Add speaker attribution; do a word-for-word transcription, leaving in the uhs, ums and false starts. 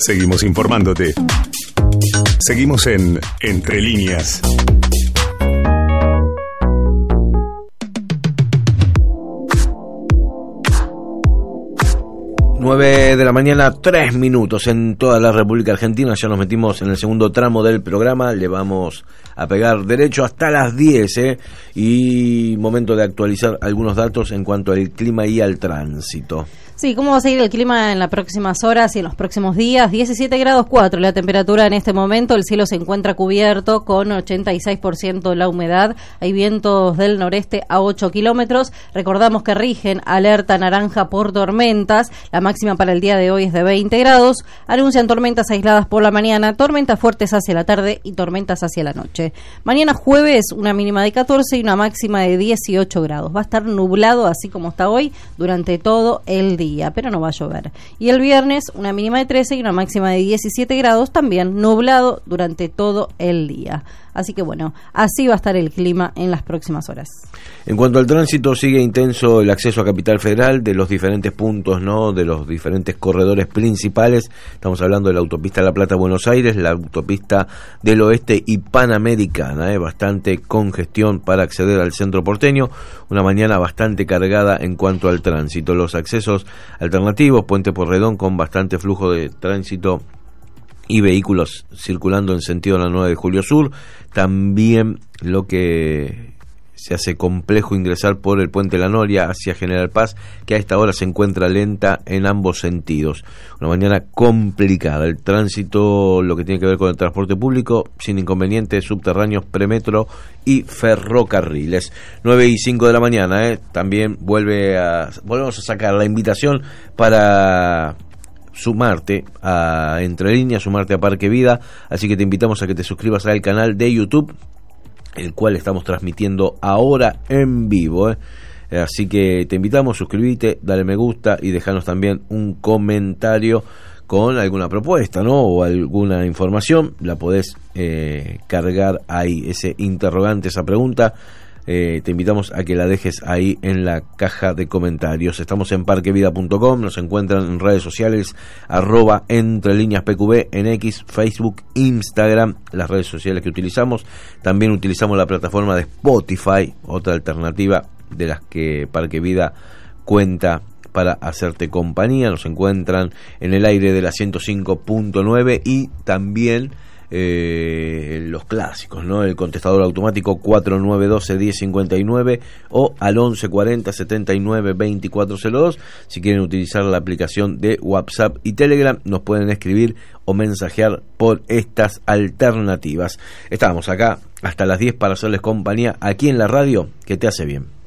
Speaker 1: Seguimos informándote. Seguimos en Entre Líneas.
Speaker 2: nueve de la mañana, tres minutos en toda la República Argentina. Ya nos metimos en el segundo tramo del programa. Le vamos a pegar derecho hasta las diez, ¿eh? Y momento de actualizar algunos datos en cuanto al clima y al tránsito.
Speaker 3: Sí, ¿cómo va a seguir el clima en las próximas horas y en los próximos días? diecisiete grados cuatro la temperatura en este momento, el cielo se encuentra cubierto con ochenta y seis por ciento la humedad, hay vientos del noreste a ocho kilómetros, recordamos que rigen alerta naranja por tormentas, la máxima para el día de hoy es de veinte grados, anuncian tormentas aisladas por la mañana, tormentas fuertes hacia la tarde y tormentas hacia la noche. Mañana jueves una mínima de catorce y una máxima de dieciocho grados, va a estar nublado así como está hoy durante todo el día. Pero no va a llover. Y el viernes una mínima de trece y una máxima de diecisiete grados, también nublado durante todo el día. Así que bueno, así va a estar el clima en las próximas horas.
Speaker 2: En cuanto al tránsito, sigue intenso el acceso a Capital Federal de los diferentes puntos, ¿no? De los diferentes corredores principales. Estamos hablando de la autopista La Plata-Buenos Aires, la autopista del Oeste y Panamericana, ¿eh? Bastante congestión para acceder al centro porteño. Una mañana bastante cargada en cuanto al tránsito. Los accesos alternativos, Puente Porredón con bastante flujo de tránsito y vehículos circulando en sentido de la nueve de Julio Sur. También lo que se hace complejo ingresar por el Puente La Noria hacia General Paz, que a esta hora se encuentra lenta en ambos sentidos. Una mañana complicada. El tránsito, lo que tiene que ver con el transporte público, sin inconvenientes, subterráneos, premetro y ferrocarriles. nueve y cinco de la mañana, ¿eh? También vuelve a, volvemos a sacar la invitación para sumarte a Entre Líneas, sumarte a Parque Vida, así que te invitamos a que te suscribas al canal de YouTube, el cual estamos transmitiendo ahora en vivo, ¿eh? Así que te invitamos, suscribite, dale me gusta y dejanos también un comentario con alguna propuesta, ¿no? O alguna información, la podés eh, cargar ahí, ese interrogante, esa pregunta. Eh, te invitamos a que la dejes ahí en la caja de comentarios. Estamos en parquevida punto com, nos encuentran en redes sociales arroba entre líneas pqb, en X, Facebook, Instagram, las redes sociales que utilizamos. También utilizamos la plataforma de Spotify, otra alternativa de las que Parque Vida cuenta para hacerte compañía. Nos encuentran en el aire de la ciento cinco punto nueve y también Eh, los clásicos, ¿no? El contestador automático cuatro nueve uno dos, uno cero cinco nueve o al once cuarenta, setenta y nueve, veinticuatro cero dos. Si quieren utilizar la aplicación de WhatsApp y Telegram, nos pueden escribir o mensajear por estas alternativas. Estamos acá hasta las diez para hacerles compañía aquí en la radio que te hace bien.